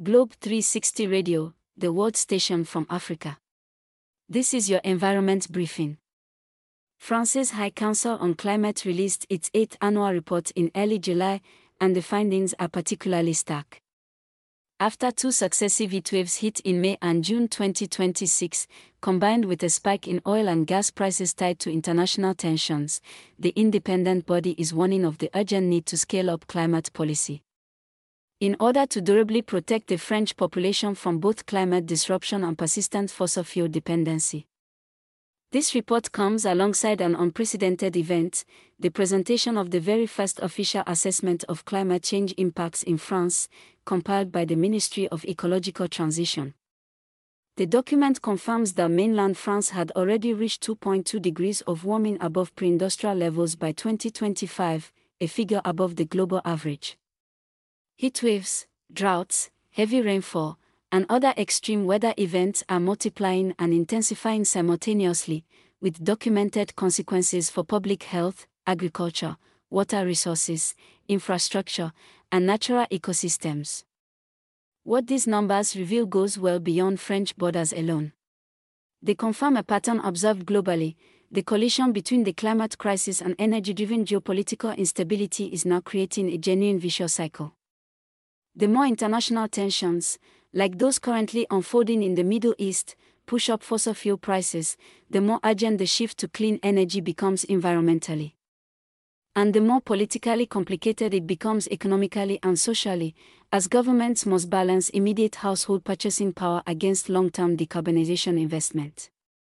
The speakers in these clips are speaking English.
Globe 360 Radio, the world station from Africa. This is your environment briefing. France's High Council on Climate released its 8th annual report in early July, and the findings are particularly stark. After two successive heatwaves hit in May and June 2026, combined with a spike in oil and gas prices tied to international tensions, the independent body is warning of the urgent need to scale up climate policy. In order to durably protect the French population from both climate disruption and persistent fossil fuel dependency. This report comes alongside an unprecedented event, the presentation of the very first official assessment of climate change impacts in France, compiled by the Ministry of Ecological Transition. The document confirms that mainland France had already reached 2.2 degrees of warming above pre-industrial levels by 2025, a figure above the global average. Heatwaves, droughts, heavy rainfall, and other extreme weather events are multiplying and intensifying simultaneously, with documented consequences for public health, agriculture, water resources, infrastructure, and natural ecosystems. What these numbers reveal goes well beyond French borders alone. They confirm a pattern observed globally. The collision between the climate crisis and energy-driven geopolitical instability is now creating a genuine vicious cycle. The more international tensions, like those currently unfolding in the Middle East, push up fossil fuel prices, the more urgent the shift to clean energy becomes environmentally. And the more politically complicated it becomes economically and socially, as governments must balance immediate household purchasing power against long-term decarbonization investment.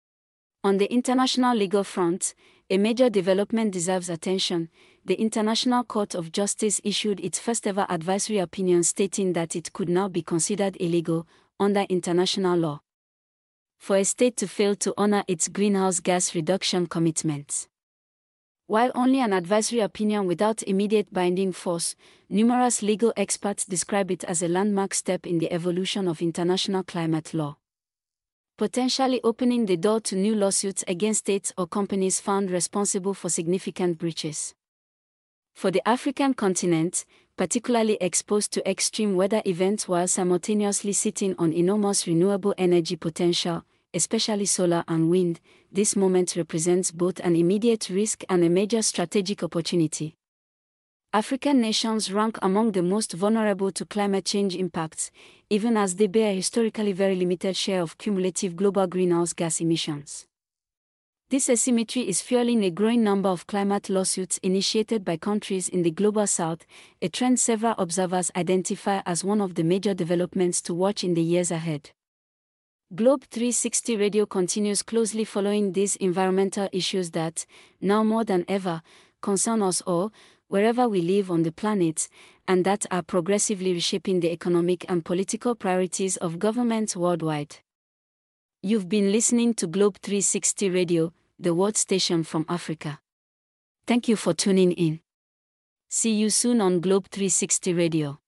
On the international legal front, a major development deserves attention. The International Court of Justice issued its first-ever advisory opinion stating that it could now be considered illegal, under international law, for a state to fail to honor its greenhouse gas reduction commitments. While only an advisory opinion without immediate binding force, numerous legal experts describe it as a landmark step in the evolution of international climate law, potentially opening the door to new lawsuits against states or companies found responsible for significant breaches. For the African continent, particularly exposed to extreme weather events while simultaneously sitting on enormous renewable energy potential, especially solar and wind, this moment represents both an immediate risk and a major strategic opportunity. African nations rank among the most vulnerable to climate change impacts, even as they bear a historically very limited share of cumulative global greenhouse gas emissions. This asymmetry is fueling a growing number of climate lawsuits initiated by countries in the Global South, a trend several observers identify as one of the major developments to watch in the years ahead. Globe 360 Radio continues closely following these environmental issues that, now more than ever, concern us all, wherever we live on the planet, and that are progressively reshaping the economic and political priorities of governments worldwide. You've been listening to Globe 360 Radio, the world station from Africa. Thank you for tuning in. See you soon on Globe 360 Radio.